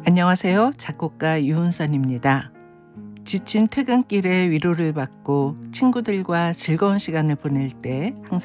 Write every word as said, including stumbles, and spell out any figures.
안녕하세요. 작곡가 유은선입니다. 지친 퇴근길에 위로를 받고 친구들과 즐거운 시간을 보낼 때 항상